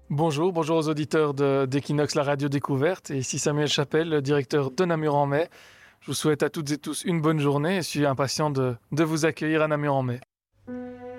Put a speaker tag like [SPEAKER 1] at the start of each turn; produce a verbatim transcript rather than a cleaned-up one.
[SPEAKER 1] Bonjour, bonjour aux auditeurs de- d'Equinox, la radio découverte. Et ici Samuel Chapelle, le directeur de Namur-en-Mai. Je vous souhaite à toutes et tous une bonne journée et je suis impatient de, de vous accueillir à Namur-en-Mai.